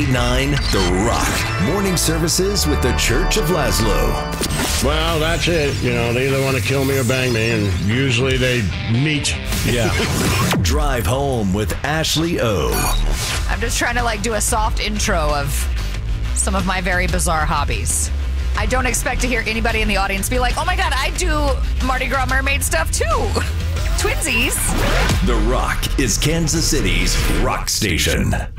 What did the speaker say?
98.9 The Rock. Morning services with the Church of Laszlo. Well, that's it. You know, they either want to kill me or bang me, and usually they meet. Yeah. Drive home with Ashley O. I'm just trying to do a soft intro of some of my very bizarre hobbies. I don't expect to hear anybody in the audience be like, oh my God, I do Mardi Gras mermaid stuff too. Twinsies. The Rock is Kansas City's rock station.